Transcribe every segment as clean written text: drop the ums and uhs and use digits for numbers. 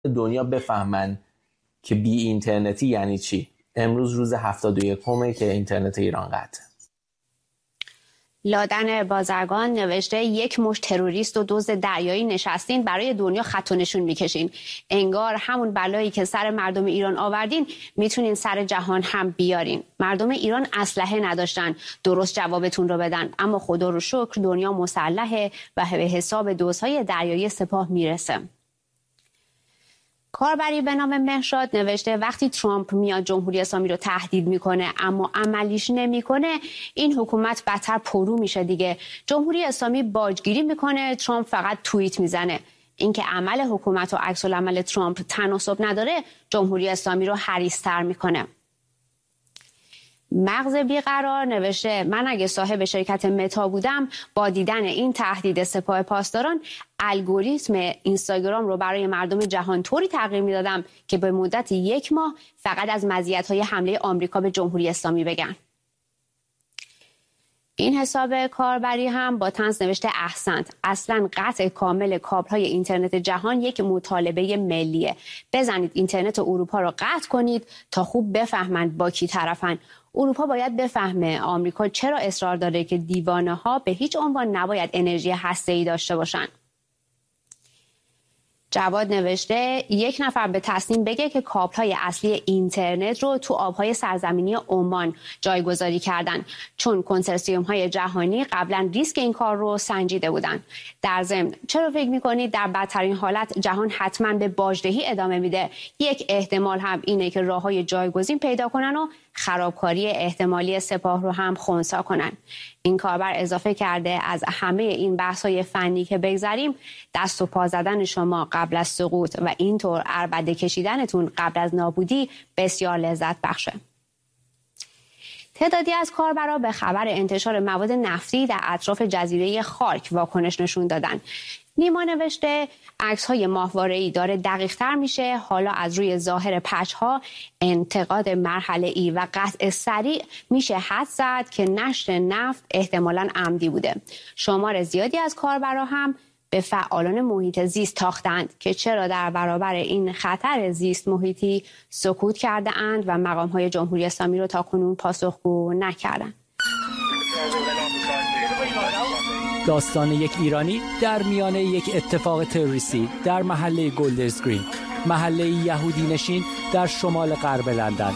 دنیا بفهمن که بی اینترنتی یعنی چی. امروز روز 71 که اینترنت ایران قطعه. لادن بازرگان نوشته یک مش تروریست و دزد دریایی نشستین برای دنیا خط و نشون میکشین. انگار همون بلایی که سر مردم ایران آوردین میتونین سر جهان هم بیارین. مردم ایران اسلحه نداشتن درست جوابتون رو بدن، اما خدا رو شکر دنیا مسلحه و به حساب دزدهای دریایی سپاه میرسه. کاربری به نام مهرشاد نوشته وقتی ترامپ میاد جمهوری اسلامی رو تهدید میکنه اما عملیش نمیکنه، این حکومت بدتر پرو میشه دیگه. جمهوری اسلامی باجگیری میکنه، ترامپ فقط توییت میزنه. اینکه عمل حکومت و عکس العمل ترامپ تناسب نداره، جمهوری اسلامی رو حریص‌تر میکنه. مغز بیقرار نوشته من اگه صاحب شرکت متا بودم با دیدن این تهدید سپاه پاسداران الگوریتم اینستاگرام رو برای مردم جهان طوری تغییر میدادم که به مدت 1 ماه فقط از مزیت‌های حمله آمریکا به جمهوری اسلامی بگن. این حساب کاربری هم با طنز نوشته احسنت، اصلا قطع کامل کابل‌های اینترنت جهان یک مطالبه ملیه. بزنید اینترنت اروپا رو قطع کنید تا خوب بفهمند با کی طرفن. اروپا باید بفهمه آمریکا چرا اصرار داره که دیوانه‌ها به هیچ عنوان نباید انرژی هسته‌ای داشته باشن. جواد نوشته یک نفر به تصمیم بگه که کابل‌های اصلی اینترنت رو تو آب‌های سرزمینی عمان جایگذاری کردن، چون کنسرسیوم‌های جهانی قبلا ریسک این کار رو سنجیده بودن. در ضمن چرا فکر می‌کنید در بدترین حالت جهان حتما به باجدهی ادامه میده؟ یک احتمال هم اینه که راه‌های جایگزین پیدا کنن و خرابکاری احتمالی سپاه رو هم خنثی کنن. این کاربر اضافه کرده از همه این بحث‌های فنی که بگذریم، دست و پا زدن شما قبل از سقوط و اینطور عربده کشیدنتون قبل از نابودی بسیار لذت بخشه. تعدادی از کاربرا به خبر انتشار مواد نفتی در اطراف جزیره خارک واکنش نشون دادن. نیما نوشته عکس‌های ماهواره‌ای داره دقیق‌تر میشه، حالا از روی ظاهر پچ‌ها انتقاد مرحله‌ای و قطع سریع میشه حدس زد که نشر نفت احتمالاً عمدی بوده. شمار زیادی از کاربرا هم به فعالان محیط زیست تاختند که چرا در برابر این خطر زیست محیطی سکوت کرده اند و مقام‌های جمهوری اسلامی رو تاکنون پاسخگو نکردند. داستان یک ایرانی در میانه یک اتفاق تروریستی در محله گلدرز گرین، محله یهودی نشین در شمال غرب لندن.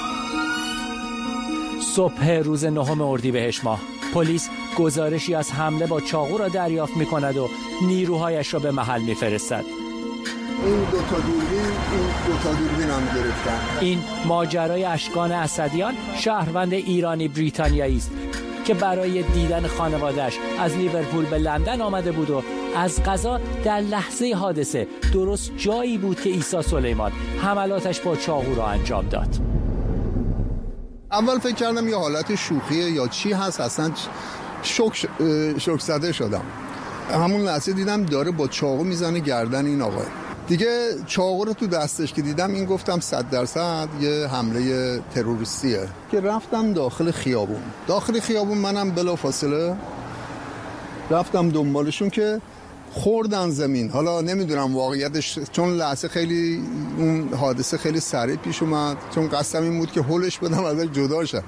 صبح روز 9 اردیبهشت ماه، پلیس گزارشی از حمله با چاقو را دریافت می‌کند و نیروهایش را به محل می‌فرستد. این دو تا دوربین هم گرفتن. این ماجرای اشکان اسدیان، شهروند ایرانی بریتانیایی است که برای دیدن خانواده‌اش از لیورپول به لندن آمده بود و از قضا در لحظه حادثه درست جایی بود که عیسی سلیمان حملاتش با چاقو را انجام داد. اول فکر کردم یه حالت شوخیه یا چی هست، اصلا شوک زده شدم. همون لحظه دیدم داره با چاقو میزنه گردن این آقا. دیگه چاقو رو تو دستش که دیدم این گفتم 100% یه حمله تروریستیه که رفتم داخل خیابون منم بلافاصله رفتم دنبالشون که خوردن زمین. حالا نمیدونم واقعیتش، چون لحظه خیلی اون حادثه خیلی سریع پیش اومد، چون قصدم این بود که هولش بدم ازش جدا شه.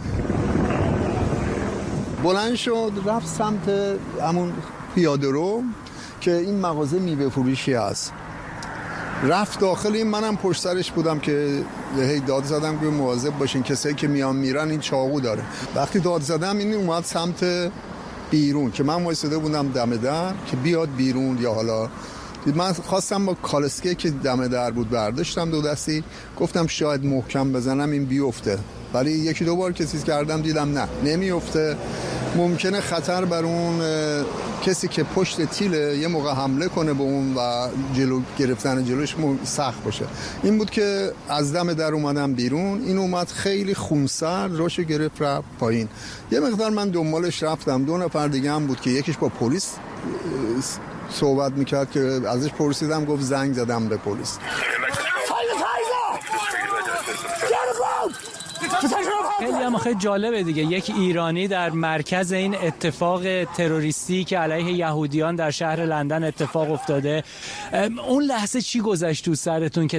بلند شد رفت سمت همون پیاده رو که این مغازه میوه فروشی هست، رفت داخل. این منم پشت سرش بودم که هی داد زدم که مواظب باشین کسایی که میرن این چاقو داره. وقتی داد زدم این اومد سمت بیرون که من وایساده بودم دم در که بیاد بیرون، یا حالا من خواستم با کالسکه که دم در بود برداشتم دو دستی، گفتم شاید محکم بزنم این بیفته، ولی یکی دو بار کسی کردم دیدم نه نمیفته. ممکنه خطر بر اون کسی که پشت تیله یه موقع حمله کنه به اون و جلو گرفتن جلوش سخت باشه. این بود که از دم در اومدم بیرون، این اومد خیلی خونسرد راشو گرفت رفت پایین. یه مقدار من دنبالش رفتم، 2 نفر دیگه هم بود که یکیش با پلیس صحبت میکرد که ازش پرسیدم، گفت زنگ زدم به پلیس. خیلی هم خیلی جالبه دیگه، یک ایرانی در مرکز این اتفاق تروریستی که علیه یهودیان در شهر لندن اتفاق افتاده. اون لحظه چی گذشت تو سرتون که